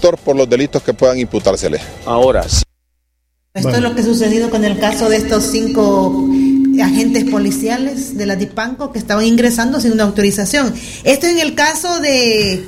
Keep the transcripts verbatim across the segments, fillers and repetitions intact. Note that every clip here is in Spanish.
sector por los delitos que puedan imputárseles. Ahora sí. Esto bueno. es lo que ha sucedido con el caso de estos cinco agentes policiales de la DIPANCO que estaban ingresando sin una autorización. Esto en el caso de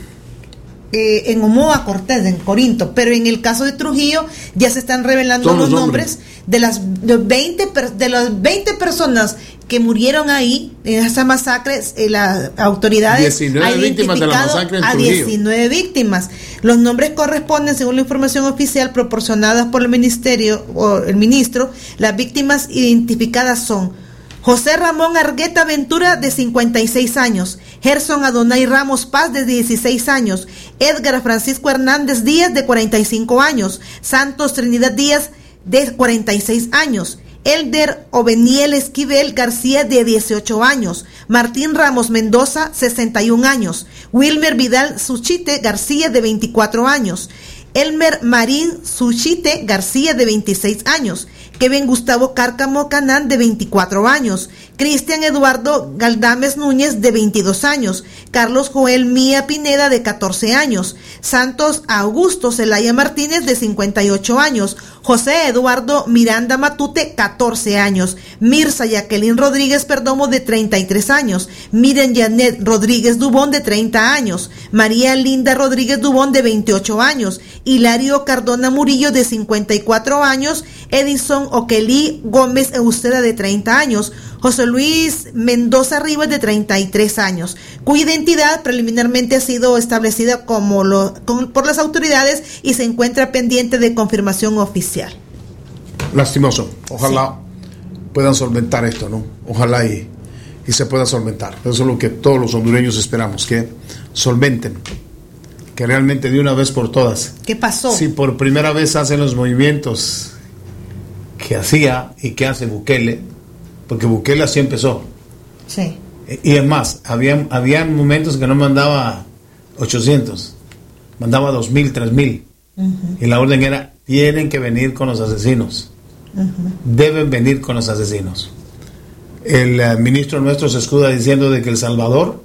eh, en Omoa Cortés, en Corinto, pero en el caso de Trujillo ya se están revelando Todos los nombres, nombres de las de veinte de las veinte personas que murieron ahí en esa masacre. Eh, las autoridades diecinueve víctimas de la masacre en a Trujillo. diecinueve víctimas. Los nombres corresponden, según la información oficial proporcionada por el ministerio o el ministro. Las víctimas identificadas son José Ramón Argueta Ventura, de cincuenta y seis años, Gerson Adonai Ramos Paz, de dieciséis años, Edgar Francisco Hernández Díaz, de cuarenta y cinco años, Santos Trinidad Díaz, de cuarenta y seis años, Elder Oveniel Esquivel García, de dieciocho años, Martín Ramos Mendoza, sesenta y un años, Wilmer Vidal Suchite García, de veinticuatro años, Elmer Marín Suchite García, de veintiséis años, Kevin Gustavo Cárcamo Canán, de veinticuatro años, Cristian Eduardo Galdames Núñez, de veintidós años, Carlos Joel Mía Pineda, de catorce años, Santos Augusto Zelaya Martínez, de cincuenta y ocho años, José Eduardo Miranda Matute, catorce años, Mirza Jacqueline Rodríguez Perdomo, de treinta y tres años, Miren Janet Rodríguez Dubón, de treinta años, María Linda Rodríguez Dubón, de veintiocho años, Hilario Cardona Murillo, de cincuenta y cuatro años, Edison Oquelí Gómez Eusteda, de treinta años, José Luis Mendoza Rivas, de treinta y tres años, cuya identidad preliminarmente ha sido establecida como lo, con, por las autoridades y se encuentra pendiente de confirmación oficial. Lastimoso. Ojalá sí. puedan solventar esto, ¿no? Ojalá y, y se pueda solventar. Eso es lo que todos los hondureños esperamos, que solventen, que realmente de una vez por todas. ¿Qué pasó? Si por primera vez hacen los movimientos que hacía y que hace Bukele, porque Bukele así empezó. Sí. Y es más, había, había momentos que no mandaba ochocientos, mandaba dos mil, tres mil. Uh-huh. Y la orden era, tienen que venir con los asesinos. Uh-huh. Deben venir con los asesinos. El uh, ministro nuestro se escuda diciendo de que El Salvador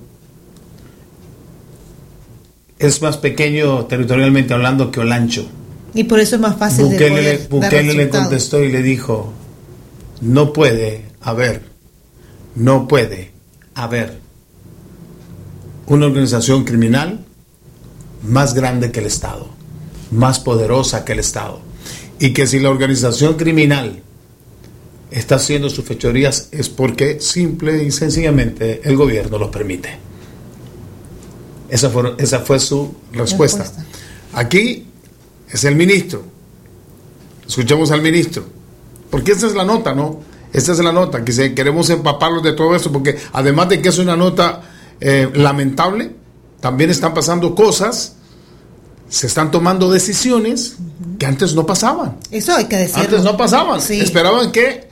es más pequeño territorialmente hablando que Olancho. Y por eso es más fácil Bukele, de poder le, Bukele le contestó y le dijo, no puede haber, no puede haber una organización criminal más grande que el Estado, más poderosa que el Estado, y que si la organización criminal está haciendo sus fechorías es porque simple y sencillamente el gobierno los permite. Esa fue, esa fue su respuesta. respuesta. Aquí es el ministro. Escuchemos al ministro. Porque esta es la nota, ¿no? Esta es la nota, que se, queremos empaparlos de todo esto, porque además de que es una nota eh, lamentable, también están pasando cosas, se están tomando decisiones uh-huh. que antes no pasaban. Eso hay que decirlo. Antes no pasaban. Sí. Esperaban que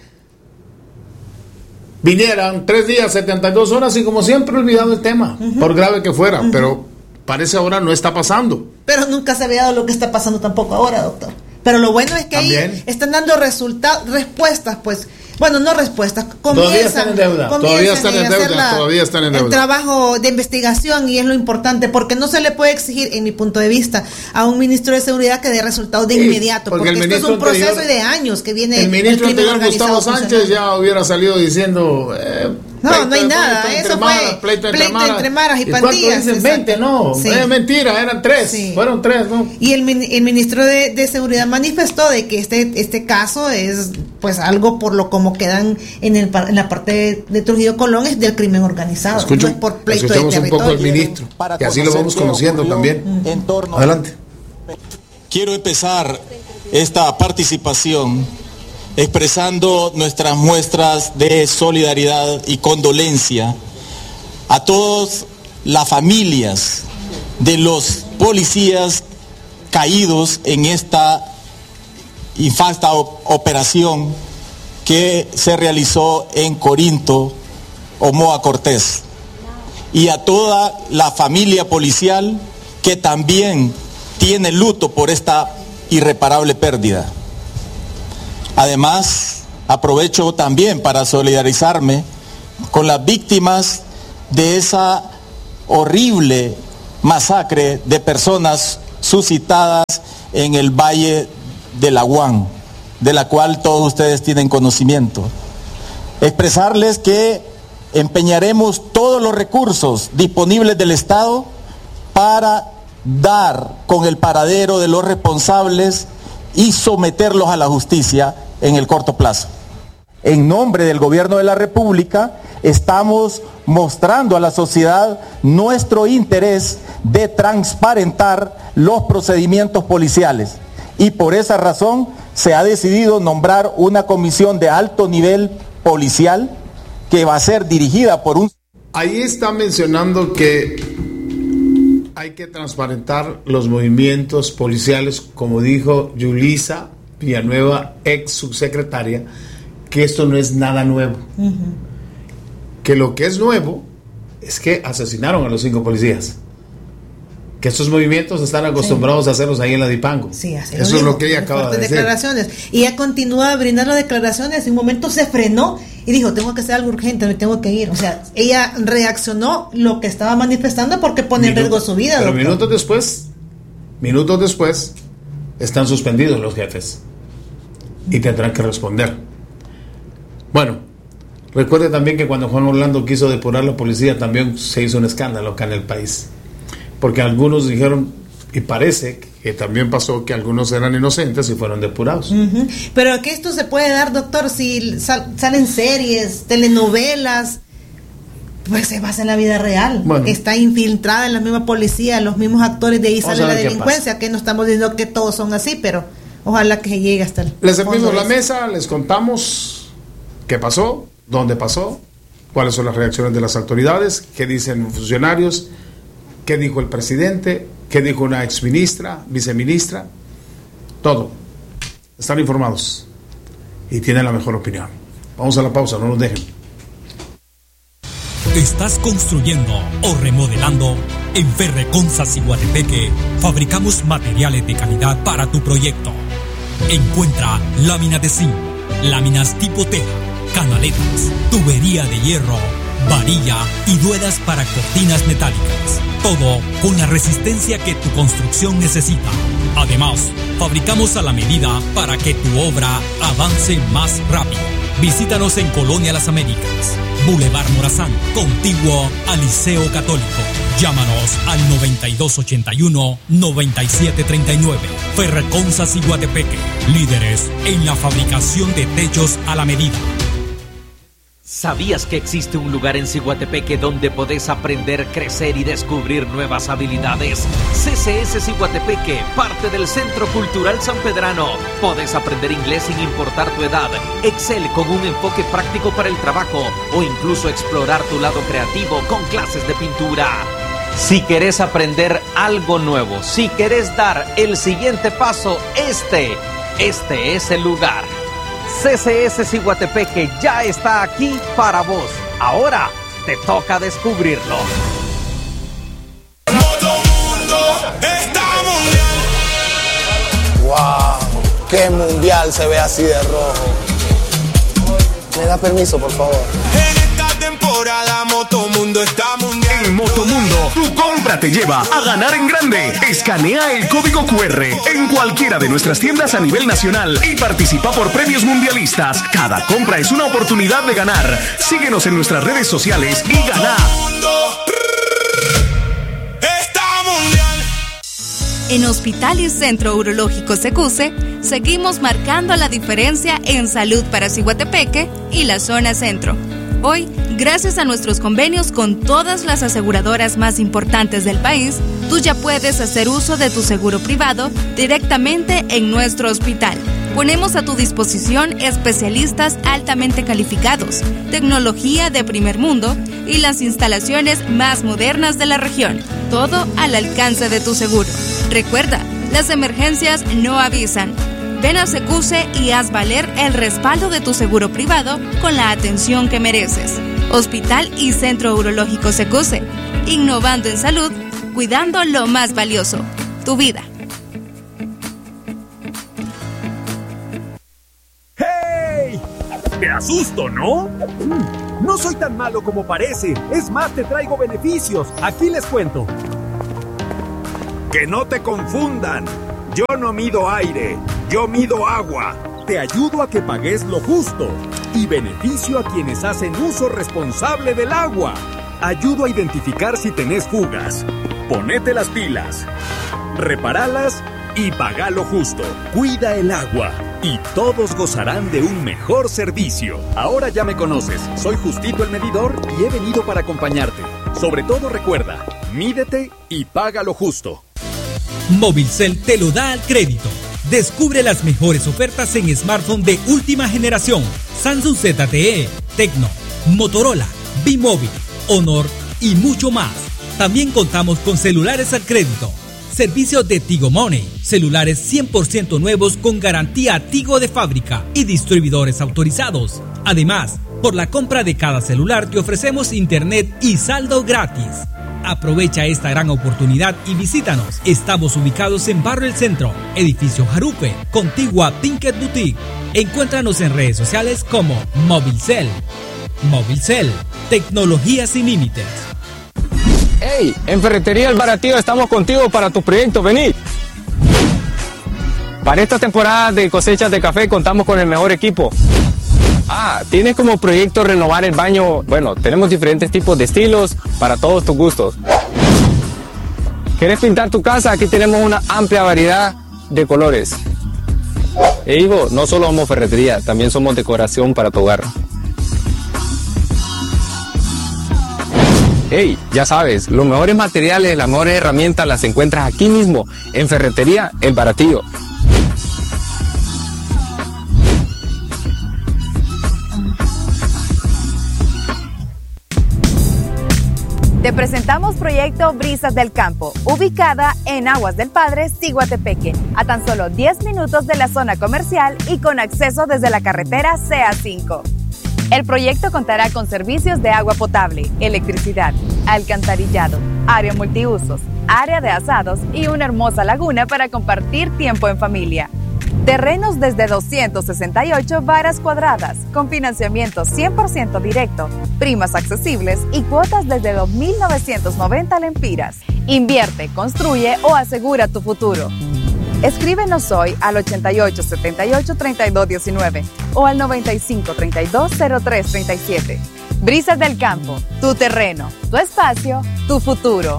vinieran tres días, setenta y dos horas y como siempre olvidado el tema, uh-huh. por grave que fuera, uh-huh. pero parece ahora no está pasando. Pero nunca se había dado lo que está pasando tampoco ahora, doctor. Pero lo bueno es que ¿También? ahí están dando resultados, respuestas, pues, bueno, no respuestas, todavía están en deuda, todavía están en deuda, la, todavía están en deuda. El trabajo de investigación, y es lo importante, porque no se le puede exigir, en mi punto de vista, a un ministro de seguridad que dé resultados de sí, inmediato, porque, porque esto es un proceso anterior, de años que viene. El ministro anterior, Gustavo Sánchez, ya hubiera salido diciendo... Eh, No, pleito, no hay nada, pleito, eso maras, fue pleito entre, pleito maras. entre maras y, ¿Y pandillas. Dicen veinte, no, sí. Es mentira, eran tres, sí. fueron tres, ¿no? Y el, el ministro de, de Seguridad manifestó de que este este caso es pues algo por lo como quedan en el en la parte de, de Trujillo Colón es del crimen organizado. Escucho, no es por pleito escuchemos de un poco al ministro, que así lo vamos conociendo también. En torno Adelante. Quiero empezar esta participación expresando nuestras muestras de solidaridad y condolencia a todas las familias de los policías caídos en esta infausta operación que se realizó en Corinto, Omoa Cortés, y a toda la familia policial que también tiene luto por esta irreparable pérdida. Además, aprovecho también para solidarizarme con las víctimas de esa horrible masacre de personas suscitadas en el Valle del Aguán, de la cual todos ustedes tienen conocimiento. Expresarles que empeñaremos todos los recursos disponibles del Estado para dar con el paradero de los responsables y someterlos a la justicia en el corto plazo. En nombre del Gobierno de la República, estamos mostrando a la sociedad nuestro interés de transparentar los procedimientos policiales y por esa razón se ha decidido nombrar una comisión de alto nivel policial que va a ser dirigida por un... Ahí está mencionando que hay que transparentar los movimientos policiales, como dijo Yulisa Villanueva, ex subsecretaria, que esto no es nada nuevo. Uh-huh. Que lo que es nuevo es que asesinaron a los cinco policías. Que estos movimientos están acostumbrados sí. a hacerlos ahí en la Dipango. Sí, así Eso lo es lo que ella acaba de decir. Declaraciones. Y ella continúa brindando declaraciones. En un momento se frenó y dijo, tengo que hacer algo urgente, me tengo que ir. O sea, ella reaccionó lo que estaba manifestando porque pone Minuto, en riesgo su vida. Pero doctor. minutos después, minutos después, están suspendidos los jefes. Y tendrán que responder. Bueno, recuerde también que cuando Juan Orlando quiso depurar la policía, también se hizo un escándalo acá en el país. Porque algunos dijeron, y parece que también pasó que algunos eran inocentes y fueron depurados. Uh-huh. Pero que esto se puede dar, doctor, si sal, salen series, telenovelas, pues se basa en la vida real. Bueno. Está infiltrada en la misma policía, los mismos actores, de ahí sale la delincuencia, que no estamos diciendo que todos son así, pero ojalá que llegue hasta el... Les servimos la mesa, les contamos qué pasó, dónde pasó, cuáles son las reacciones de las autoridades, qué dicen funcionarios, qué dijo el presidente, qué dijo una exministra, viceministra, todo. Están informados y tienen la mejor opinión. Vamos a la pausa, no nos dejen. ¿Estás construyendo o remodelando? En Ferreconza Ciguatepeque fabricamos materiales de calidad para tu proyecto. Encuentra lámina de zinc, láminas tipo teja, canaletas, tubería de hierro, varilla y ruedas para cortinas metálicas. Todo con la resistencia que tu construcción necesita. Además, fabricamos a la medida para que tu obra avance más rápido. Visítanos en Colonia Las Américas, Boulevard Morazán, contiguo al Liceo Católico. Llámanos al noventa y dos ochenta y uno, noventa y siete treinta y nueve. Ferreconza Ciguatepeque, líderes en la fabricación de techos a la medida. ¿Sabías que existe un lugar en Ciguatepeque donde podés aprender, crecer y descubrir nuevas habilidades? C C S Ciguatepeque, parte del Centro Cultural San Pedrano. Podés aprender inglés sin importar tu edad, Excel con un enfoque práctico para el trabajo o incluso explorar tu lado creativo con clases de pintura. Si querés aprender algo nuevo, si querés dar el siguiente paso, este, este es el lugar. C C S Ciguatepeque ya está aquí para vos. Ahora te toca descubrirlo. Motomundo está mundial. Wow, qué mundial se ve así de rojo. ¿Me da permiso, por favor? En esta temporada Motomundo está mundial. En Motomundo, tu compra te lleva a ganar en grande. Escanea el código cu erre en cualquiera de nuestras tiendas a nivel nacional y participa por premios mundialistas. Cada compra es una oportunidad de ganar. Síguenos en nuestras redes sociales y gana. En Hospital y Centro Urológico Secuse, seguimos marcando la diferencia en salud para Ciguatepeque y la zona centro. Hoy, gracias a nuestros convenios con todas las aseguradoras más importantes del país, tú ya puedes hacer uso de tu seguro privado directamente en nuestro hospital. Ponemos a tu disposición especialistas altamente calificados, tecnología de primer mundo y las instalaciones más modernas de la región. Todo al alcance de tu seguro. Recuerda, las emergencias no avisan. Ven a Secuse y haz valer el respaldo de tu seguro privado con la atención que mereces. Hospital y Centro Urológico Secuse. Innovando en salud, cuidando lo más valioso, tu vida. ¡Hey! ¡Te asusto, ¿no? No soy tan malo como parece. Es más, te traigo beneficios. Aquí les cuento. Que no te confundan. Yo no mido aire, yo mido agua. Te ayudo a que pagues lo justo y beneficio a quienes hacen uso responsable del agua. Ayudo a identificar si tenés fugas. Ponete las pilas, reparalas y paga lo justo. Cuida el agua y todos gozarán de un mejor servicio. Ahora ya me conoces, soy Justito el Medidor y he venido para acompañarte. Sobre todo recuerda, mídete y paga lo justo. Movilcel te lo da al crédito. Descubre las mejores ofertas en smartphone de última generación. Samsung Z T E, Tecno, Motorola, B-Mobile, Honor y mucho más. También contamos con celulares al crédito. Servicios de Tigo Money, celulares cien por ciento nuevos con garantía Tigo de fábrica y distribuidores autorizados. Además, por la compra de cada celular te ofrecemos internet y saldo gratis. Aprovecha esta gran oportunidad y visítanos. Estamos ubicados en Barrio El Centro, Edificio Jarupe, contigua Pinkett Boutique. Encuéntranos en redes sociales como Movilcel. Movilcel, tecnología sin límites. ¡Hey! En Ferretería El Baratillo estamos contigo para tu proyecto. Vení. Para esta temporada de cosechas de café contamos con el mejor equipo. Ah, ¿tienes como proyecto renovar el baño? Bueno, tenemos diferentes tipos de estilos para todos tus gustos. ¿Quieres pintar tu casa? Aquí tenemos una amplia variedad de colores. E Ivo, no solo somos ferretería, también somos decoración para tu hogar. Hey, ya sabes, los mejores materiales, las mejores herramientas las encuentras aquí mismo, en Ferretería El Baratillo. Te presentamos Proyecto Brisas del Campo, ubicada en Aguas del Padre, Ciguatepeque, a tan solo diez minutos de la zona comercial y con acceso desde la carretera C A cinco. El proyecto contará con servicios de agua potable, electricidad, alcantarillado, área multiusos, área de asados y una hermosa laguna para compartir tiempo en familia. Terrenos desde doscientas sesenta y ocho varas cuadradas, con financiamiento cien por ciento directo, primas accesibles y cuotas desde dos mil novecientos noventa lempiras. Invierte, construye o asegura tu futuro. Escríbenos hoy al ochenta y ocho setenta y ocho treinta y dos diecinueve o al noventa y cinco treinta y dos cero tres treinta y siete. Brisas del Campo, tu terreno, tu espacio, tu futuro.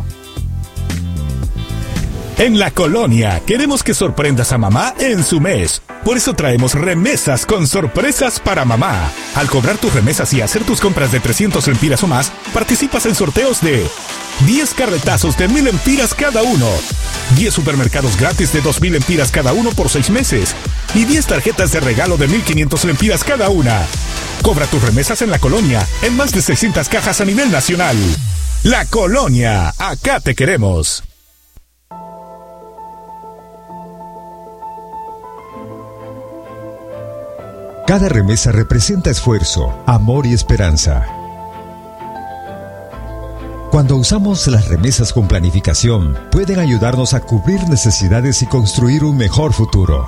En La Colonia queremos que sorprendas a mamá en su mes. Por eso traemos remesas con sorpresas para mamá. Al cobrar tus remesas y hacer tus compras de trescientos lempiras o más, participas en sorteos de diez carretazos de mil lempiras cada uno, diez supermercados gratis de dos mil lempiras cada uno por seis meses y diez tarjetas de regalo de mil quinientas lempiras cada una. Cobra tus remesas en La Colonia, en más de seiscientas cajas a nivel nacional. La Colonia, acá te queremos. Cada remesa representa esfuerzo, amor y esperanza. Cuando usamos las remesas con planificación, pueden ayudarnos a cubrir necesidades y construir un mejor futuro.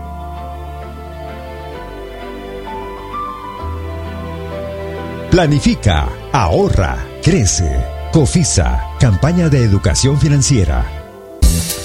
Planifica, ahorra, crece. COFISA, Campaña de Educación Financiera.